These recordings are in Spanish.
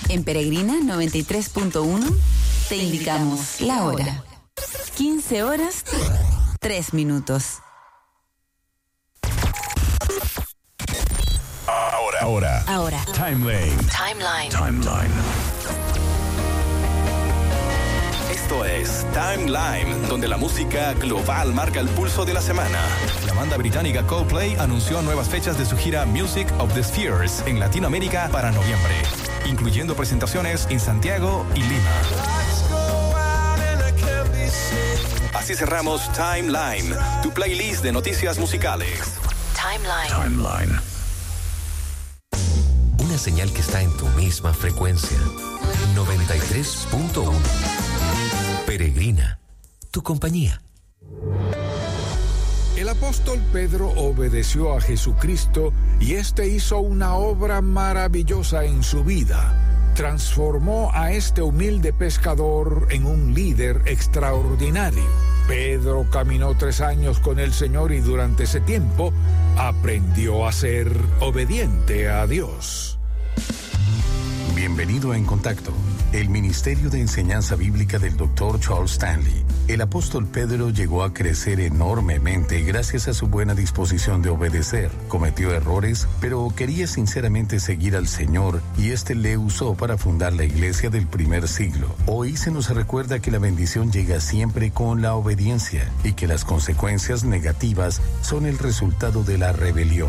En Peregrina 93.1 te indicamos la hora. 15 horas, 3 minutos. Ahora. Timeline. Esto es Timeline, donde la música global marca el pulso de la semana. La banda británica Coldplay anunció nuevas fechas de su gira Music of the Spheres en Latinoamérica para noviembre, incluyendo presentaciones en Santiago y Lima. Así cerramos Timeline, tu playlist de noticias musicales. Timeline. Una señal que está en tu misma frecuencia. 93.1. Peregrina, tu compañía. El apóstol Pedro obedeció a Jesucristo y éste hizo una obra maravillosa en su vida. Transformó a este humilde pescador en un líder extraordinario. Pedro caminó 3 años con el Señor y durante ese tiempo aprendió a ser obediente a Dios. Bienvenido a En Contacto, el Ministerio de Enseñanza Bíblica del Dr. Charles Stanley. El apóstol Pedro llegó a crecer enormemente gracias a su buena disposición de obedecer. Cometió errores, pero quería sinceramente seguir al Señor y éste le usó para fundar la iglesia del primer siglo. Hoy se nos recuerda que la bendición llega siempre con la obediencia y que las consecuencias negativas son el resultado de la rebelión.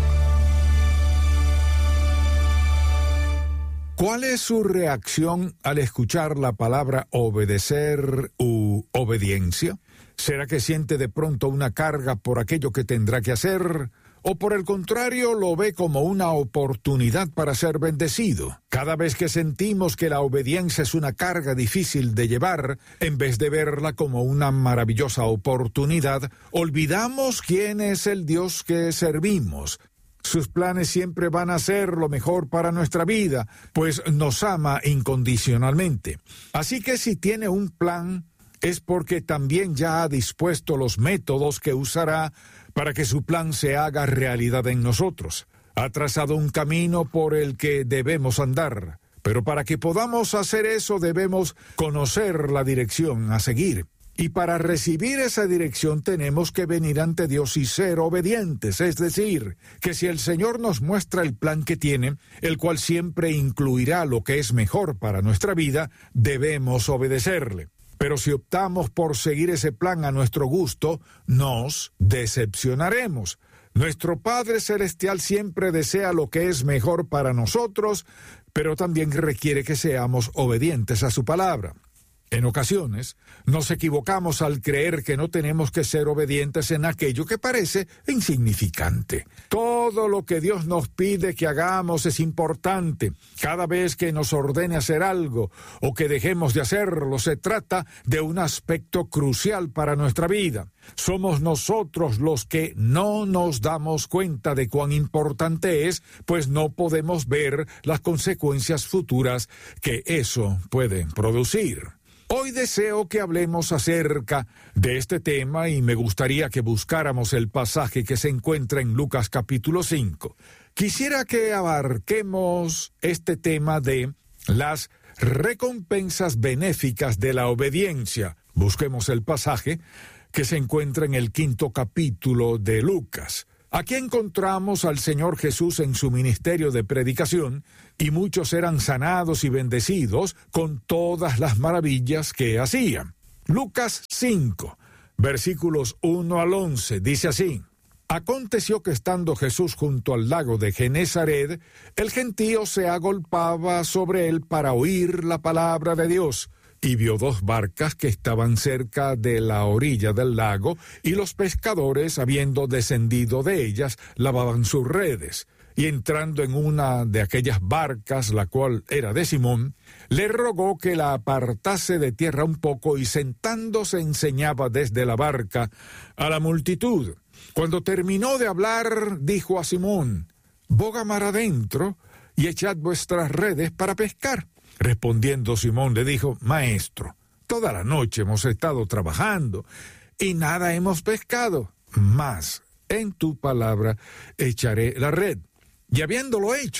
¿Cuál es su reacción al escuchar la palabra obedecer u obediencia? ¿Será que siente de pronto una carga por aquello que tendrá que hacer? ¿O por el contrario lo ve como una oportunidad para ser bendecido? Cada vez que sentimos que la obediencia es una carga difícil de llevar, en vez de verla como una maravillosa oportunidad, olvidamos quién es el Dios que servimos. Sus planes siempre van a ser lo mejor para nuestra vida, pues nos ama incondicionalmente. Así que si tiene un plan, es porque también ya ha dispuesto los métodos que usará para que su plan se haga realidad en nosotros. Ha trazado un camino por el que debemos andar, pero para que podamos hacer eso debemos conocer la dirección a seguir. Y para recibir esa dirección tenemos que venir ante Dios y ser obedientes, es decir, que si el Señor nos muestra el plan que tiene, el cual siempre incluirá lo que es mejor para nuestra vida, debemos obedecerle. Pero si optamos por seguir ese plan a nuestro gusto, nos decepcionaremos. Nuestro Padre Celestial siempre desea lo que es mejor para nosotros, pero también requiere que seamos obedientes a su palabra. En ocasiones, nos equivocamos al creer que no tenemos que ser obedientes en aquello que parece insignificante. Todo lo que Dios nos pide que hagamos es importante. Cada vez que nos ordene hacer algo o que dejemos de hacerlo, se trata de un aspecto crucial para nuestra vida. Somos nosotros los que no nos damos cuenta de cuán importante es, pues no podemos ver las consecuencias futuras que eso puede producir. Hoy deseo que hablemos acerca de este tema y me gustaría que buscáramos el pasaje que se encuentra en Lucas capítulo 5. Quisiera que abarquemos este tema de las recompensas benéficas de la obediencia. Busquemos el pasaje que se encuentra en el 5º capítulo de Lucas. Aquí encontramos al Señor Jesús en su ministerio de predicación, y muchos eran sanados y bendecidos con todas las maravillas que hacía. Lucas 5, versículos 1 al 11, dice así: Aconteció que estando Jesús junto al lago de Genezaret, el gentío se agolpaba sobre él para oír la palabra de Dios. Y vio 2 barcas que estaban cerca de la orilla del lago, y los pescadores, habiendo descendido de ellas, lavaban sus redes. Y entrando en una de aquellas barcas, la cual era de Simón, le rogó que la apartase de tierra un poco, y sentándose enseñaba desde la barca a la multitud. Cuando terminó de hablar, dijo a Simón: «Boga mar adentro, y echad vuestras redes para pescar». Respondiendo Simón le dijo: «Maestro, toda la noche hemos estado trabajando y nada hemos pescado, mas en tu palabra echaré la red». Y habiéndolo hecho,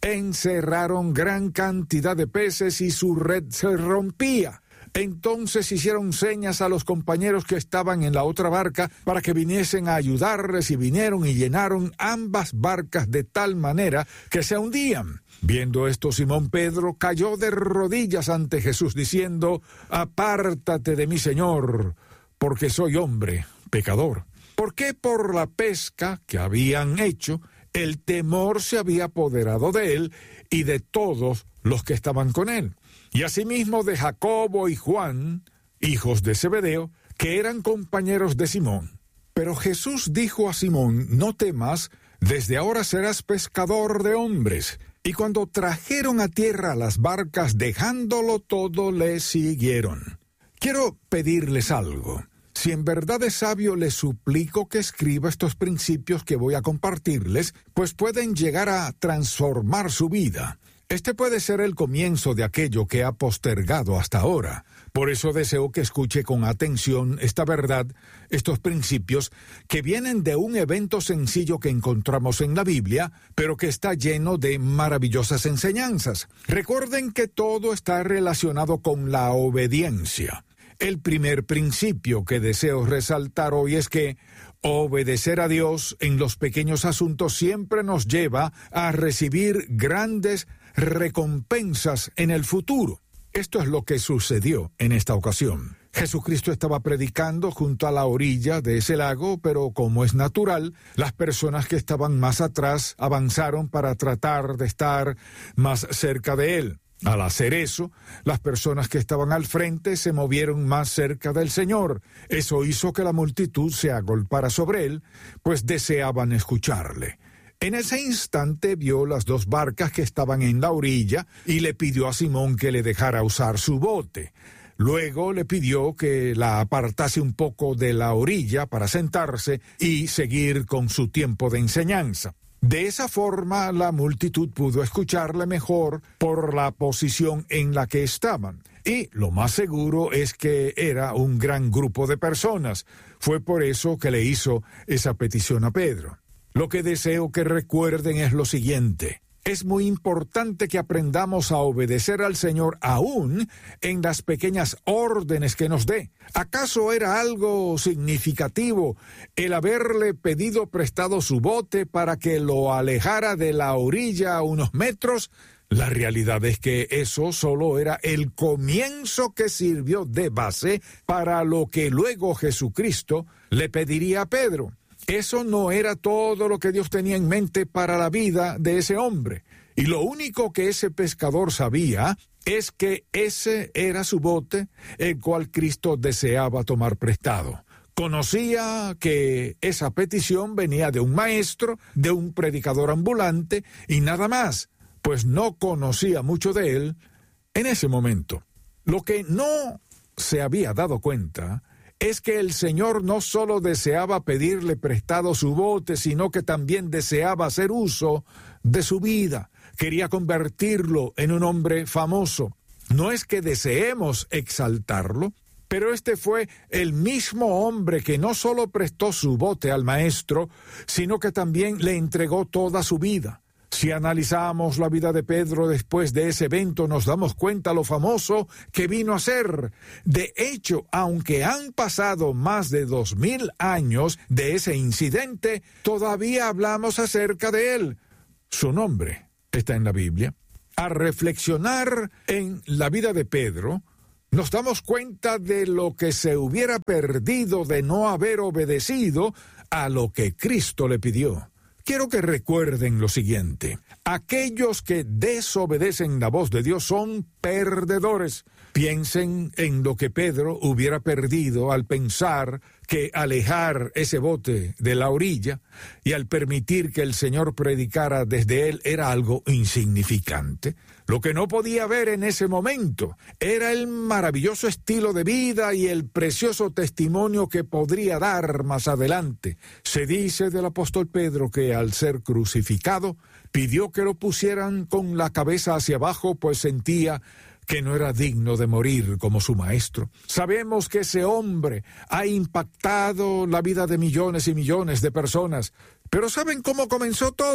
encerraron gran cantidad de peces y su red se rompía. Entonces hicieron señas a los compañeros que estaban en la otra barca para que viniesen a ayudarles, y vinieron y llenaron ambas barcas de tal manera que se hundían. Viendo esto, Simón Pedro cayó de rodillas ante Jesús diciendo: «Apártate de mí, Señor, porque soy hombre pecador». Porque por la pesca que habían hecho, el temor se había apoderado de él y de todos los que estaban con él. Y asimismo de Jacobo y Juan, hijos de Zebedeo, que eran compañeros de Simón. Pero Jesús dijo a Simón: «No temas, desde ahora serás pescador de hombres». Y cuando trajeron a tierra las barcas, dejándolo todo, le siguieron. Quiero pedirles algo. Si en verdad es sabio, les suplico que escriba estos principios que voy a compartirles, pues pueden llegar a transformar su vida. Este puede ser el comienzo de aquello que ha postergado hasta ahora. Por eso deseo que escuche con atención esta verdad, estos principios, que vienen de un evento sencillo que encontramos en la Biblia, pero que está lleno de maravillosas enseñanzas. Recuerden que todo está relacionado con la obediencia. El primer principio que deseo resaltar hoy es que obedecer a Dios en los pequeños asuntos siempre nos lleva a recibir grandes recompensas en el futuro. Esto es lo que sucedió en esta ocasión. Jesucristo estaba predicando junto a la orilla de ese lago, pero como es natural, las personas que estaban más atrás avanzaron para tratar de estar más cerca de él. Al hacer eso, las personas que estaban al frente se movieron más cerca del Señor. Eso hizo que la multitud se agolpara sobre él, pues deseaban escucharle. En ese instante vio las dos barcas que estaban en la orilla y le pidió a Simón que le dejara usar su bote. Luego le pidió que la apartase un poco de la orilla para sentarse y seguir con su tiempo de enseñanza. De esa forma, la multitud pudo escucharle mejor por la posición en la que estaban. Y lo más seguro es que era un gran grupo de personas. Fue por eso que le hizo esa petición a Pedro. Lo que deseo que recuerden es lo siguiente. Es muy importante que aprendamos a obedecer al Señor aún en las pequeñas órdenes que nos dé. ¿Acaso era algo significativo el haberle pedido prestado su bote para que lo alejara de la orilla a unos metros? La realidad es que eso solo era el comienzo que sirvió de base para lo que luego Jesucristo le pediría a Pedro. Eso no era todo lo que Dios tenía en mente para la vida de ese hombre. Y lo único que ese pescador sabía es que ese era su bote, el cual Cristo deseaba tomar prestado. Conocía que esa petición venía de un maestro, de un predicador ambulante, y nada más, pues no conocía mucho de él en ese momento. Lo que no se había dado cuenta es que el Señor no solo deseaba pedirle prestado su bote, sino que también deseaba hacer uso de su vida. Quería convertirlo en un hombre famoso. No es que deseemos exaltarlo, pero este fue el mismo hombre que no solo prestó su bote al maestro, sino que también le entregó toda su vida. Si analizamos la vida de Pedro después de ese evento, nos damos cuenta lo famoso que vino a ser. De hecho, aunque han pasado más de 2000 años de ese incidente, todavía hablamos acerca de él. Su nombre está en la Biblia. Al reflexionar en la vida de Pedro, nos damos cuenta de lo que se hubiera perdido de no haber obedecido a lo que Cristo le pidió. Quiero que recuerden lo siguiente. Aquellos que desobedecen la voz de Dios son perdedores. Piensen en lo que Pedro hubiera perdido al pensar que alejar ese bote de la orilla y al permitir que el Señor predicara desde él era algo insignificante. Lo que no podía ver en ese momento era el maravilloso estilo de vida y el precioso testimonio que podría dar más adelante. Se dice del apóstol Pedro que al ser crucificado pidió que lo pusieran con la cabeza hacia abajo, pues sentía que no era digno de morir como su maestro. Sabemos que ese hombre ha impactado la vida de millones y millones de personas. Pero ¿saben cómo comenzó todo?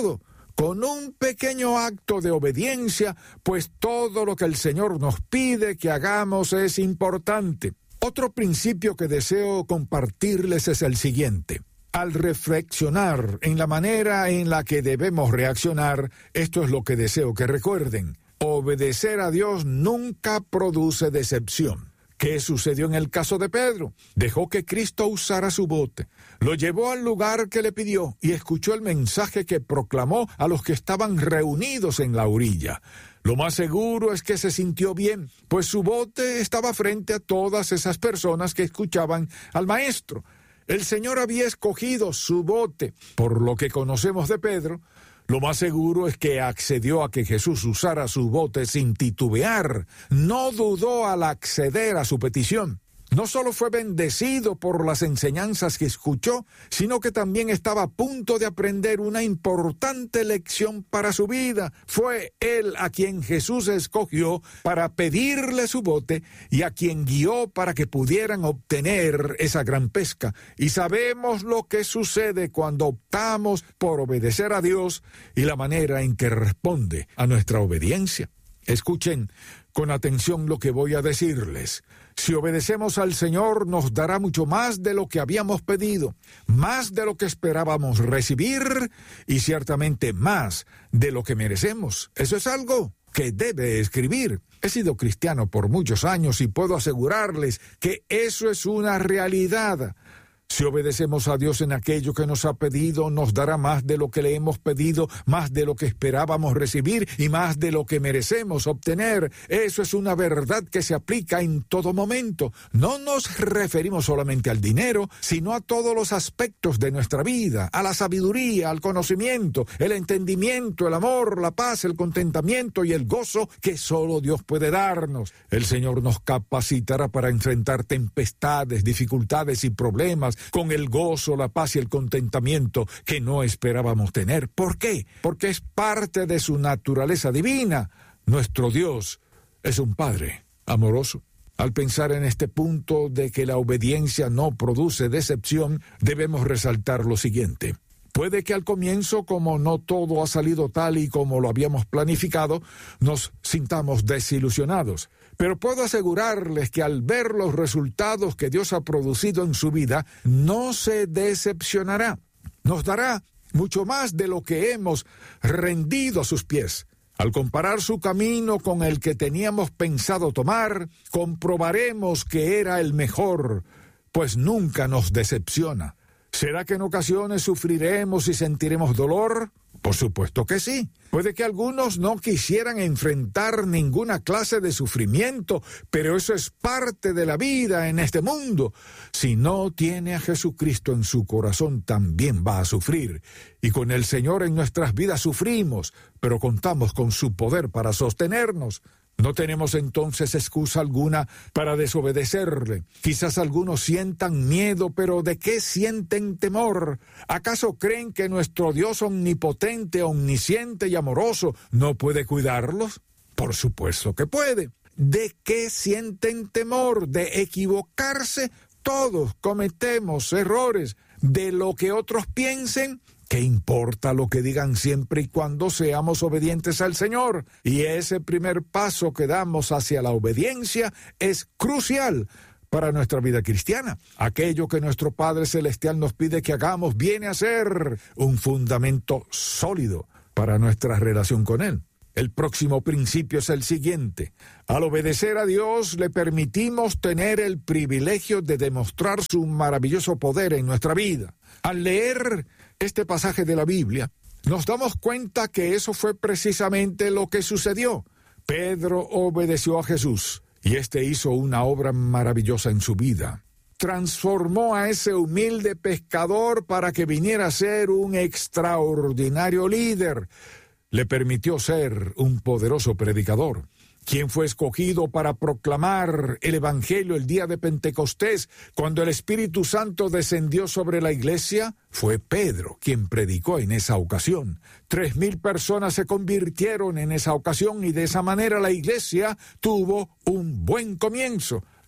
con un pequeño acto de obediencia, pues todo lo que el Señor nos pide que hagamos es importante. Otro principio que deseo compartirles es el siguiente. Al reflexionar en la manera en la que debemos reaccionar, esto es lo que deseo que recuerden. Obedecer a Dios nunca produce decepción. ¿Qué sucedió en el caso de Pedro? Dejó que Cristo usara su bote, lo llevó al lugar que le pidió y escuchó el mensaje que proclamó a los que estaban reunidos en la orilla. Lo más seguro es que se sintió bien, pues su bote estaba frente a todas esas personas que escuchaban al Maestro. El Señor había escogido su bote. Por lo que conocemos de Pedro, lo más seguro es que accedió a que Jesús usara su bote sin titubear. No dudó al acceder a su petición. No solo fue bendecido por las enseñanzas que escuchó, sino que también estaba a punto de aprender una importante lección para su vida. Fue él a quien Jesús escogió para pedirle su bote y a quien guió para que pudieran obtener esa gran pesca. Y sabemos lo que sucede cuando optamos por obedecer a Dios y la manera en que responde a nuestra obediencia. Escuchen con atención lo que voy a decirles. Si obedecemos al Señor, nos dará mucho más de lo que habíamos pedido, más de lo que esperábamos recibir y ciertamente más de lo que merecemos. Eso es algo que debe escribir. He sido cristiano por muchos años y puedo asegurarles que eso es una realidad. Si obedecemos a Dios en aquello que nos ha pedido, nos dará más de lo que le hemos pedido, más de lo que esperábamos recibir y más de lo que merecemos obtener. Eso es una verdad que se aplica en todo momento. No nos referimos solamente al dinero, sino a todos los aspectos de nuestra vida, a la sabiduría, al conocimiento, el entendimiento, el amor, la paz, el contentamiento y el gozo que solo Dios puede darnos. El Señor nos capacitará para enfrentar tempestades, dificultades y problemas con el gozo, la paz y el contentamiento que no esperábamos tener. ¿Por qué? Porque es parte de su naturaleza divina. Nuestro Dios es un Padre amoroso. Al pensar en este punto de que la obediencia no produce decepción, debemos resaltar lo siguiente. Puede que al comienzo, como no todo ha salido tal y como lo habíamos planificado, nos sintamos desilusionados. Pero puedo asegurarles que al ver los resultados que Dios ha producido en su vida, no se decepcionará. Nos dará mucho más de lo que hemos rendido a sus pies. Al comparar su camino con el que teníamos pensado tomar, comprobaremos que era el mejor, pues nunca nos decepciona. ¿Será que en ocasiones sufriremos y sentiremos dolor? Por supuesto que sí. Puede que algunos no quisieran enfrentar ninguna clase de sufrimiento, pero eso es parte de la vida en este mundo. Si no tiene a Jesucristo en su corazón, también va a sufrir. Y con el Señor en nuestras vidas sufrimos, pero contamos con su poder para sostenernos. No tenemos entonces excusa alguna para desobedecerle. Quizás algunos sientan miedo, pero ¿de qué sienten temor? ¿Acaso creen que nuestro Dios omnipotente, omnisciente y amoroso no puede cuidarlos? Por supuesto que puede. ¿De qué sienten temor? ¿De equivocarse? Todos cometemos errores. ¿De lo que otros piensen? ¿Qué importa lo que digan siempre y cuando seamos obedientes al Señor? Y ese primer paso que damos hacia la obediencia es crucial para nuestra vida cristiana. Aquello que nuestro Padre Celestial nos pide que hagamos viene a ser un fundamento sólido para nuestra relación con Él. El próximo principio es el siguiente. Al obedecer a Dios, le permitimos tener el privilegio de demostrar su maravilloso poder en nuestra vida. Al leer este pasaje de la Biblia, nos damos cuenta que eso fue precisamente lo que sucedió. Pedro obedeció a Jesús y éste hizo una obra maravillosa en su vida. Transformó a ese humilde pescador para que viniera a ser un extraordinario líder. Le permitió ser un poderoso predicador. ¿Quién fue escogido para proclamar el Evangelio el día de Pentecostés, cuando el Espíritu Santo descendió sobre la iglesia? Fue Pedro quien predicó en esa ocasión. 3,000 personas se convirtieron en esa ocasión y de esa manera la iglesia tuvo un buen comienzo.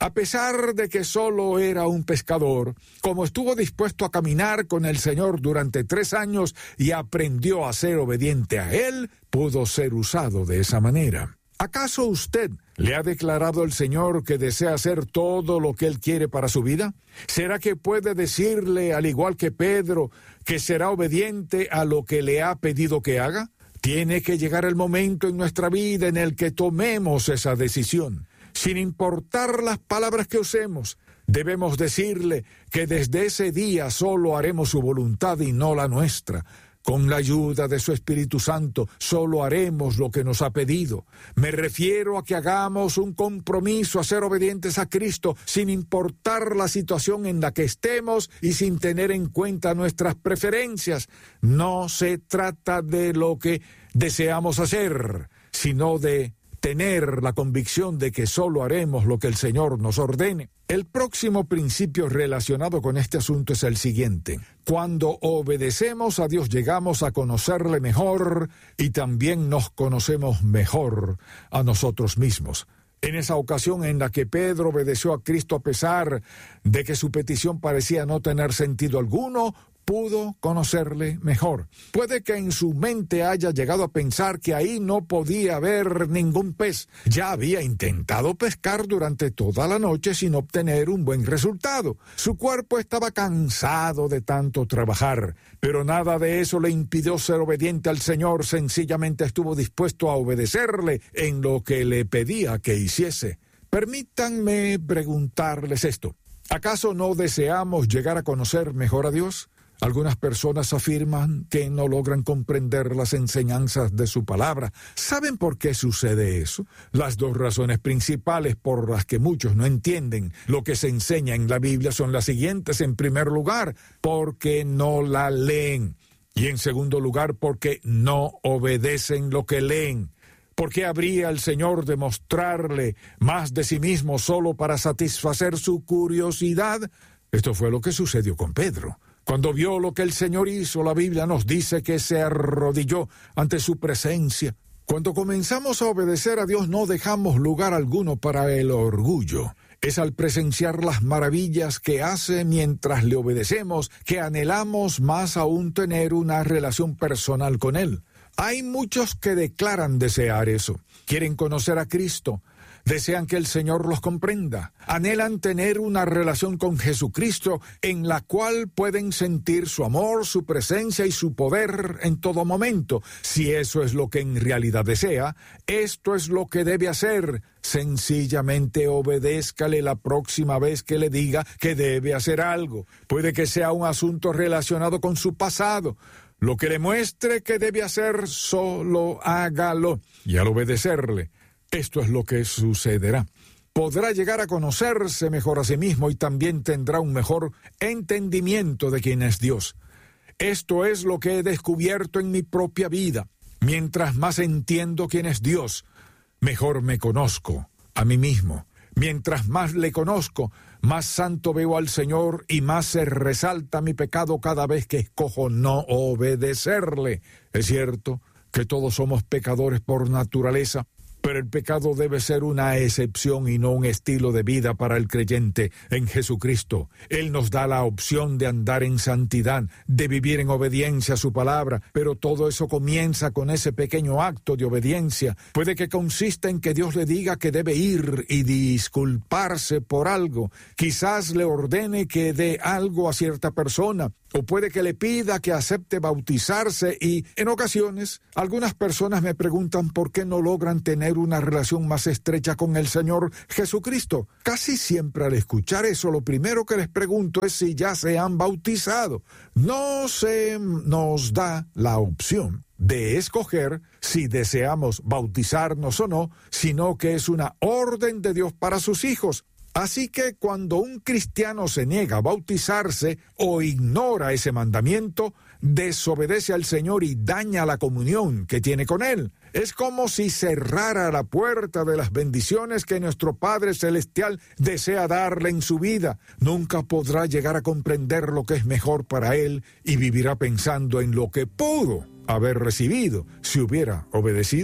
A pesar de que solo era un pescador, como estuvo dispuesto a caminar con el Señor durante 3 años y aprendió a ser obediente a Él, pudo ser usado de esa manera. ¿Acaso usted le ha declarado al Señor que desea hacer todo lo que Él quiere para su vida? ¿Será que puede decirle, al igual que Pedro, que será obediente a lo que le ha pedido que haga? Tiene que llegar el momento en nuestra vida en el que tomemos esa decisión. Sin importar las palabras que usemos, debemos decirle que desde ese día solo haremos su voluntad y no la nuestra. Con la ayuda de su Espíritu Santo, solo haremos lo que nos ha pedido. Me refiero a que hagamos un compromiso a ser obedientes a Cristo, sin importar la situación en la que estemos y sin tener en cuenta nuestras preferencias. No se trata de lo que deseamos hacer, sino de tener la convicción de que solo haremos lo que el Señor nos ordene. El próximo principio relacionado con este asunto es el siguiente. Cuando obedecemos a Dios, llegamos a conocerle mejor y también nos conocemos mejor a nosotros mismos. En esa ocasión en la que Pedro obedeció a Cristo a pesar de que su petición parecía no tener sentido alguno, pudo conocerle mejor. Puede que en su mente haya llegado a pensar que ahí no podía haber ningún pez. Ya había intentado pescar durante toda la noche sin obtener un buen resultado. Su cuerpo estaba cansado de tanto trabajar, pero nada de eso le impidió ser obediente al Señor. Sencillamente estuvo dispuesto a obedecerle en lo que le pedía que hiciese. Permítanme preguntarles esto. ¿Acaso no deseamos llegar a conocer mejor a Dios? Algunas personas afirman que no logran comprender las enseñanzas de su palabra. ¿Saben por qué sucede eso? Las 2 razones principales por las que muchos no entienden lo que se enseña en la Biblia son las siguientes. En primer lugar, porque no la leen. Y en segundo lugar, porque no obedecen lo que leen. ¿Por qué habría el Señor de mostrarle más de sí mismo solo para satisfacer su curiosidad? Esto fue lo que sucedió con Pedro. Cuando vio lo que el Señor hizo, la Biblia nos dice que se arrodilló ante su presencia. Cuando comenzamos a obedecer a Dios, no dejamos lugar alguno para el orgullo. Es al presenciar las maravillas que hace mientras le obedecemos que anhelamos más aún tener una relación personal con Él. Hay muchos que declaran desear eso. Quieren conocer a Cristo. Desean que el Señor los comprenda. Anhelan tener una relación con Jesucristo en la cual pueden sentir su amor, su presencia y su poder en todo momento. Si eso es lo que en realidad desea, esto es lo que debe hacer. Sencillamente obedézcale la próxima vez que le diga que debe hacer algo. Puede que sea un asunto relacionado con su pasado. Lo que le muestre que debe hacer, solo hágalo. Y al obedecerle, esto es lo que sucederá. Podrá llegar a conocerse mejor a sí mismo y también tendrá un mejor entendimiento de quién es Dios. Esto es lo que he descubierto en mi propia vida. Mientras más entiendo quién es Dios, mejor me conozco a mí mismo. Mientras más le conozco, más santo veo al Señor y más se resalta mi pecado cada vez que escojo no obedecerle. Es cierto que todos somos pecadores por naturaleza, pero el pecado debe ser una excepción y no un estilo de vida para el creyente en Jesucristo. Él nos da la opción de andar en santidad, de vivir en obediencia a su palabra, pero todo eso comienza con ese pequeño acto de obediencia. Puede que consista en que Dios le diga que debe ir y disculparse por algo. Quizás le ordene que dé algo a cierta persona, o puede que le pida que acepte bautizarse y, en ocasiones, algunas personas me preguntan por qué no logran tener una relación más estrecha con el Señor Jesucristo. Casi siempre al escuchar eso, lo primero que les pregunto es si ya se han bautizado. No se nos da la opción de escoger si deseamos bautizarnos o no, sino que es una orden de Dios para sus hijos. Así que cuando un cristiano se niega a bautizarse o ignora ese mandamiento, desobedece al Señor y daña la comunión que tiene con Él. Es como si cerrara la puerta de las bendiciones que nuestro Padre Celestial desea darle en su vida. Nunca podrá llegar a comprender lo que es mejor para Él y vivirá pensando en lo que pudo haber recibido si hubiera obedecido.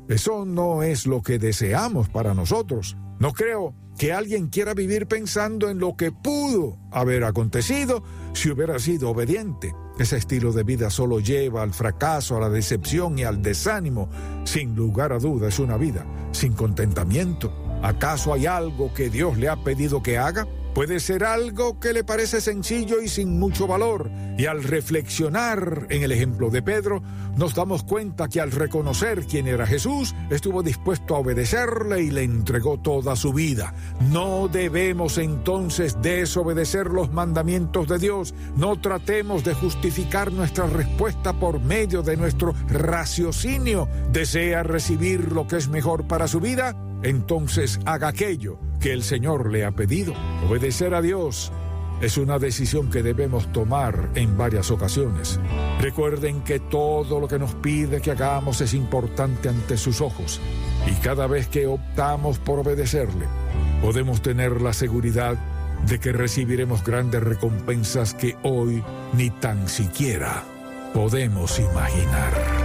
Eso no es lo que deseamos para nosotros. No creo que alguien quiera vivir pensando en lo que pudo haber acontecido si hubiera sido obediente. Ese estilo de vida solo lleva al fracaso, a la decepción y al desánimo. Sin lugar a dudas, es una vida sin contentamiento. ¿Acaso hay algo que Dios le ha pedido que haga? Puede ser algo que le parece sencillo y sin mucho valor. Y al reflexionar en el ejemplo de Pedro, nos damos cuenta que al reconocer quién era Jesús, estuvo dispuesto a obedecerle y le entregó toda su vida. No debemos entonces desobedecer los mandamientos de Dios. No tratemos de justificar nuestra respuesta por medio de nuestro raciocinio. ¿Desea recibir lo que es mejor para su vida? Entonces haga aquello que el Señor le ha pedido. Obedecer a Dios es una decisión que debemos tomar en varias ocasiones. Recuerden que todo lo que nos pide que hagamos es importante ante sus ojos, y cada vez que optamos por obedecerle, podemos tener la seguridad de que recibiremos grandes recompensas que hoy ni tan siquiera podemos imaginar.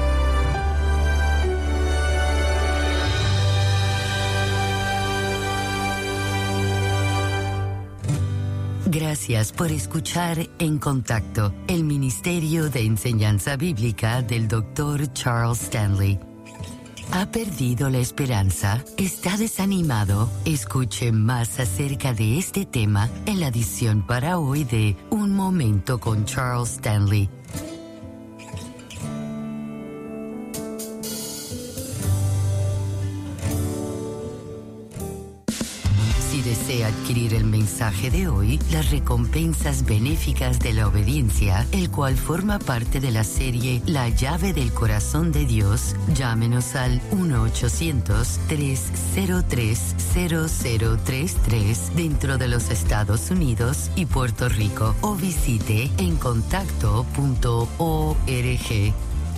Gracias por escuchar En Contacto, el Ministerio de Enseñanza Bíblica del Dr. Charles Stanley. ¿Ha perdido la esperanza? ¿Está desanimado? Escuche más acerca de este tema en la edición para hoy de Un Momento con Charles Stanley. Si desea adquirir el mensaje de hoy, las recompensas benéficas de la obediencia, el cual forma parte de la serie La llave del corazón de Dios, llámenos al 1-800-303-0033 dentro de los Estados Unidos y Puerto Rico, o visite encontacto.org.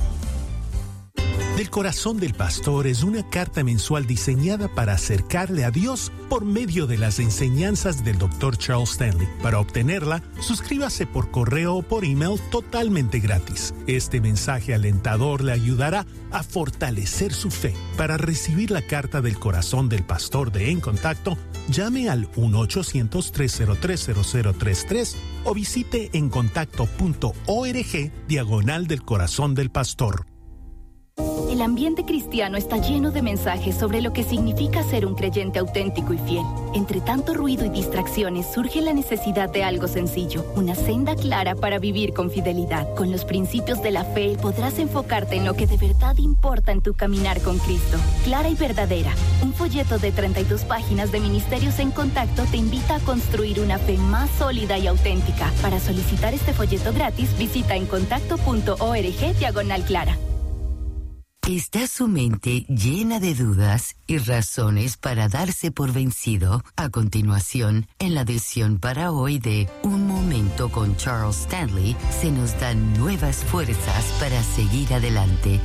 Del Corazón del Pastor es una carta mensual diseñada para acercarle a Dios por medio de las enseñanzas del Dr. Charles Stanley. Para obtenerla, suscríbase por correo o por email totalmente gratis. Este mensaje alentador le ayudará a fortalecer su fe. Para recibir la carta del Corazón del Pastor de En Contacto, llame al 1-800-303-0033 o visite encontacto.org / del Corazón del Pastor. El ambiente cristiano está lleno de mensajes sobre lo que significa ser un creyente auténtico y fiel. Entre tanto ruido y distracciones surge la necesidad de algo sencillo, una senda clara para vivir con fidelidad. Con los principios de la fe podrás enfocarte en lo que de verdad importa en tu caminar con Cristo. Clara y verdadera, un folleto de 32 páginas de Ministerios en Contacto te invita a construir una fe más sólida y auténtica. Para solicitar este folleto gratis, visita encontacto.org / Clara. ¿Está su mente llena de dudas y razones para darse por vencido? A continuación, en la edición para hoy de Un Momento con Charles Stanley, se nos dan nuevas fuerzas para seguir adelante.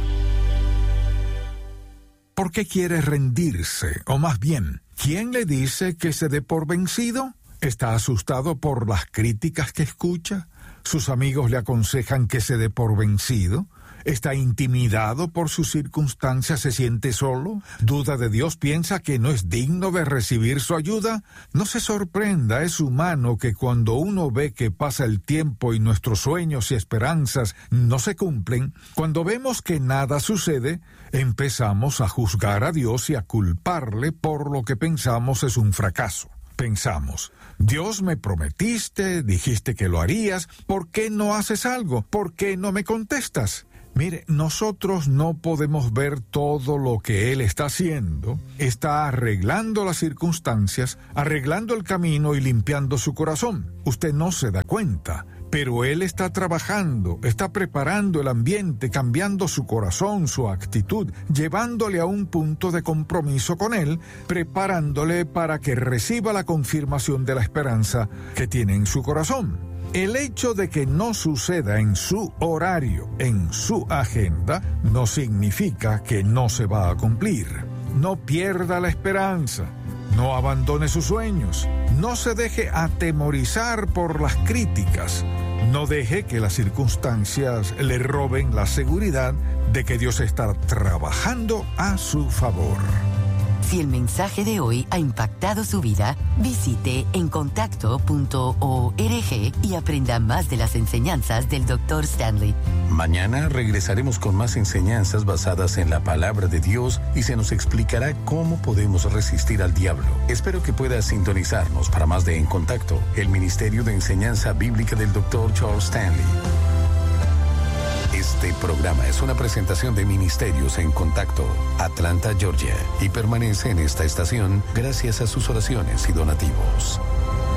¿Por qué quiere rendirse? O más bien, ¿quién le dice que se dé por vencido? ¿Está asustado por las críticas que escucha? ¿Sus amigos le aconsejan que se dé por vencido? ¿Está intimidado por sus circunstancias? ¿Se siente solo? ¿Duda de Dios? ¿Piensa que no es digno de recibir su ayuda? No se sorprenda, es humano que cuando uno ve que pasa el tiempo y nuestros sueños y esperanzas no se cumplen, cuando vemos que nada sucede, empezamos a juzgar a Dios y a culparle por lo que pensamos es un fracaso. Pensamos, Dios, me prometiste, dijiste que lo harías, ¿por qué no haces algo? ¿Por qué no me contestas? Mire, nosotros no podemos ver todo lo que Él está haciendo. Está arreglando las circunstancias, arreglando el camino y limpiando su corazón. Usted no se da cuenta, pero Él está trabajando, está preparando el ambiente, cambiando su corazón, su actitud, llevándole a un punto de compromiso con Él, preparándole para que reciba la confirmación de la esperanza que tiene en su corazón. El hecho de que no suceda en su horario, en su agenda, no significa que no se va a cumplir. No pierda la esperanza, no abandone sus sueños, no se deje atemorizar por las críticas, no deje que las circunstancias le roben la seguridad de que Dios está trabajando a su favor. Si el mensaje de hoy ha impactado su vida, visite encontacto.org y aprenda más de las enseñanzas del Dr. Stanley. Mañana regresaremos con más enseñanzas basadas en la palabra de Dios y se nos explicará cómo podemos resistir al diablo. Espero que pueda sintonizarnos para más de En Contacto, el Ministerio de Enseñanza Bíblica del Dr. Charles Stanley. Este programa es una presentación de Ministerios en Contacto, Atlanta, Georgia, y permanece en esta estación gracias a sus oraciones y donativos.